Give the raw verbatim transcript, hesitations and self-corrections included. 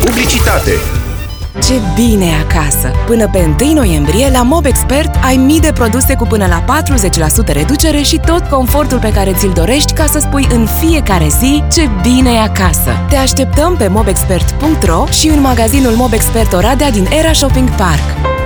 publicitate. Ce bine e acasă! Până pe întâi noiembrie, la MobExpert ai mii de produse cu până la patruzeci la sută reducere și tot confortul pe care ți-l dorești ca să spui în fiecare zi ce bine e acasă. Te așteptăm pe mobexpert punct ro și în magazinul MobExpert Oradea din Era Shopping Park.